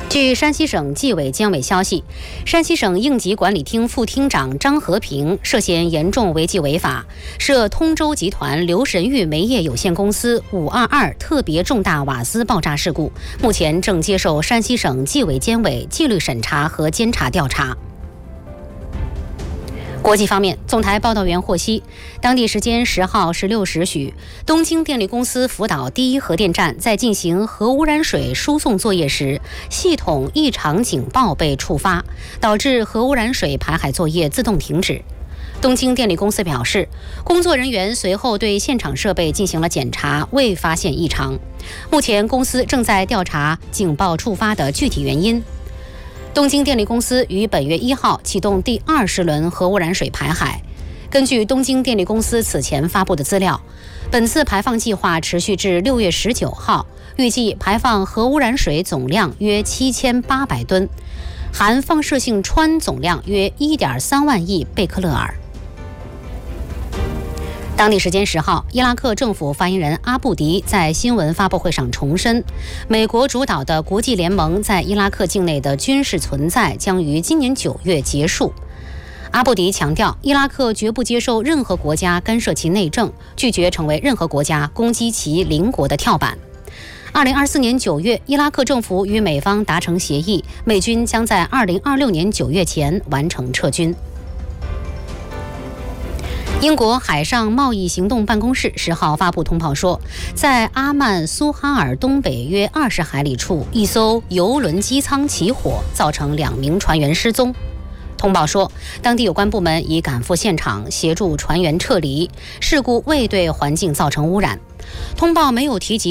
据山西省纪委监委消息，山西省应急管理厅副厅长张和平涉嫌严重违纪违法，涉通州集团刘神玉煤业有限公司522特别重大瓦斯爆炸事故，目前正接受山西省纪委监委纪律审查和监察调查。国际方面，总台报道员获悉，当地时间10号16时许，东京电力公司福岛第一核电站在进行核污染水输送作业时，系统异常警报被触发，导致核污染水排海作业自动停止。东京电力公司表示，工作人员随后对现场设备进行了检查，未发现异常。目前公司正在调查警报触发的具体原因。东京电力公司于本月1号启动第20轮核污染水排海。根据东京电力公司此前发布的资料，本次排放计划持续至6月19号，预计排放核污染水总量约7800吨，含放射性氚总量约1.3万亿贝克勒尔。当地时间10号，伊拉克政府发言人阿布迪在新闻发布会上重申，美国主导的国际联盟在伊拉克境内的军事存在将于今年9月结束。阿布迪强调，伊拉克绝不接受任何国家干涉其内政，拒绝成为任何国家攻击其邻国的跳板。2024年9月，伊拉克政府与美方达成协议，美军将在2026年9月前完成撤军。英国海上贸易行动办公室10号发布通报说，在阿曼苏哈尔东北约20海里处，一艘油轮机舱起火，造成2名船员失踪。通报说，当地有关部门已赶赴现场协助船员撤离，事故未对环境造成污染。通报没有提及